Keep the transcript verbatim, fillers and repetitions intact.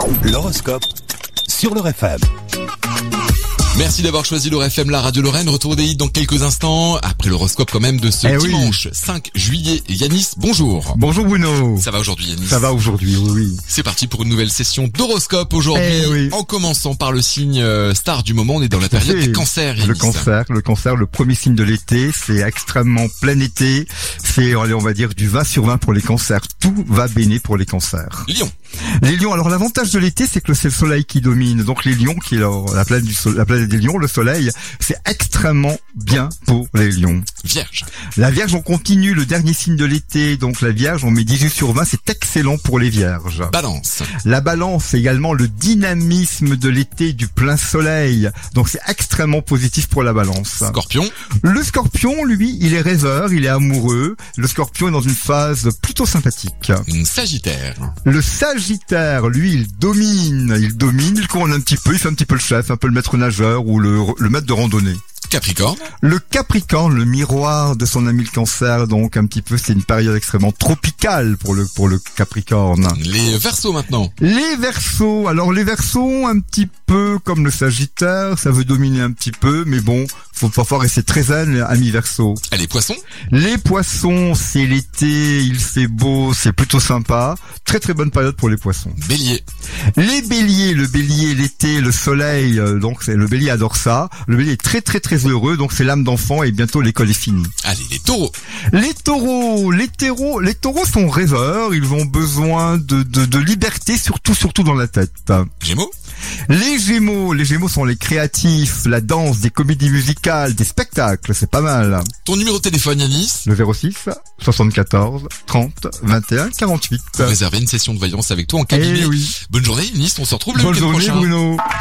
L'horoscope sur le F M. Merci d'avoir choisi le F M, la radio Lorraine. Retour des hits dans quelques instants. Après l'horoscope quand même de ce eh dimanche oui. cinq juillet. Yanis, bonjour. Bonjour Bruno. Ça va aujourd'hui Yanis? Ça va aujourd'hui, oui, oui. C'est parti pour une nouvelle session d'horoscope aujourd'hui. Eh oui. En commençant par le signe euh, star du moment, on est dans la période des cancers. Yanis. Le cancer, le cancer, le premier signe de l'été, c'est extrêmement plein été. C'est, allez, on va dire, du vingt sur vingt pour les cancers. Tout va béné pour les cancers. Lion. Les lions, alors l'avantage de l'été, c'est que c'est le soleil qui domine. Donc les lions, qui est la, la planète du soleil, la planète des lions, le soleil, c'est extrêmement bien pour les lions. Vierge. La Vierge, on continue le dernier signe de l'été. Donc la Vierge, on met dix-huit sur vingt, c'est excellent pour les Vierges. Balance. La Balance, c'est également le dynamisme de l'été du plein soleil. Donc c'est extrêmement positif pour la Balance. Scorpion. Le Scorpion, lui, il est rêveur, il est amoureux. Le Scorpion est dans une phase plutôt sympathique. Sagittaire. Le Sagittaire, lui, il domine, il domine, il court un petit peu, il fait un petit peu le chef, un peu le maître nageur ou le, le maître de randonnée. Capricorne. Le Capricorne, le miroir de son ami le Cancer, donc un petit peu, c'est une période extrêmement tropicale pour le pour le Capricorne. Les Verseaux maintenant. Les Verseaux, alors les Verseaux, un petit peu comme le Sagittaire, ça veut dominer un petit peu, mais bon, faut parfois rester très zen, ami Verseau. Et les Poissons. Les Poissons, c'est l'été, il fait beau, c'est plutôt sympa, très très bonne période pour les Poissons. Bélier. Les Béliers, le Bélier, l'été, le soleil, euh, donc c'est le Bélier adore ça. Le Bélier est très très très heureux, donc c'est l'âme d'enfant et bientôt l'école est finie. Allez, les Taureaux. Les Taureaux, les taureaux, les Taureaux sont rêveurs, ils ont besoin de de, de liberté, surtout surtout dans la tête. Gémeaux. Les Gémeaux, les Gémeaux sont les créatifs, la danse, des comédies musicales, des spectacles, c'est pas mal. Ton numéro de téléphone Yanis. Le zéro six soixante-quatorze trente vingt et un quarante-huit. Pour réserver une session de voyance avec toi en cabinet. Eh oui. Bonne journée Yanis, on se retrouve le Bonne week-end journée prochain. Bruno.